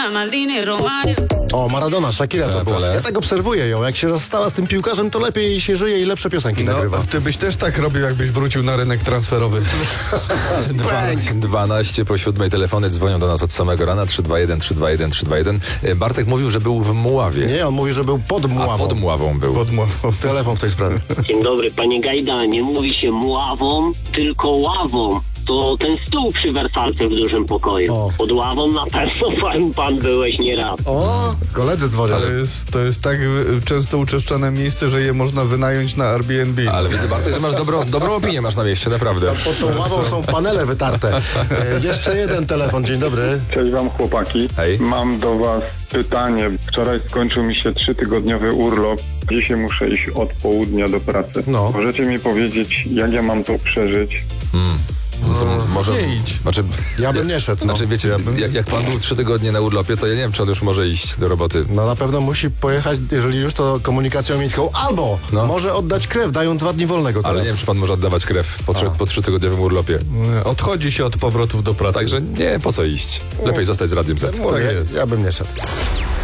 O, Maradona, Shakira to była. Ja tak obserwuję ją. Jak się rozstała z tym piłkarzem, to lepiej się żyje i lepsze piosenki nagrywa. No, ty byś też tak robił, jakbyś wrócił na rynek transferowy. 12 po 7 telefony dzwonią do nas od samego rana. 321, 321, 321. Bartek mówił, że był w Muławie. Nie, on mówi, że był pod Muławą. A pod Muławą był. Telefon w tej sprawie. Dzień dobry, panie Gajda, nie mówi się muławą, tylko ławą. To ten stół przy wersalce w dużym pokoju. O. Pod ławą na pewno pan byłeś nieraz. O, koledzy dzwonią. To jest tak często uczeszczane miejsce, że je można wynająć na Airbnb. Ale widzę, Bartek, że masz dobrą opinię masz na mieście, naprawdę. Pod tą ławą są panele wytarte. Jeszcze jeden telefon, dzień dobry. Cześć wam chłopaki. Hej. Mam do was pytanie. Wczoraj skończył mi się 3-tygodniowy urlop. Dzisiaj muszę iść od południa do pracy. No. Możecie mi powiedzieć, jak ja mam to przeżyć? No to może nie idź. Znaczy, Ja bym nie szedł. No. Znaczy, wiecie, jak pan był 3 tygodnie na urlopie, to ja nie wiem, czy on już może iść do roboty. No na pewno musi pojechać, jeżeli już, to komunikacją miejską, albo może oddać krew, dają 2 dni wolnego teraz. Ale nie wiem, czy pan może oddawać krew po 3-tygodniowym urlopie. Odchodzi się od powrotów do pracy. Także nie, po co iść? Lepiej zostać z Radiem Z. Tak jest. Ja bym nie szedł.